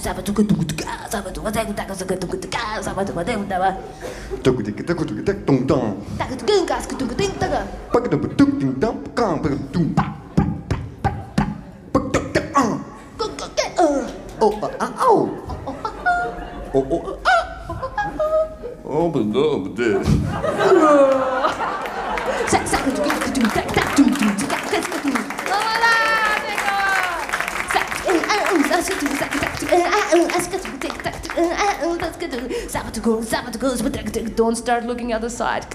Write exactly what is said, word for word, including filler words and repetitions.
Oh, but no, but this. Don't start looking other side.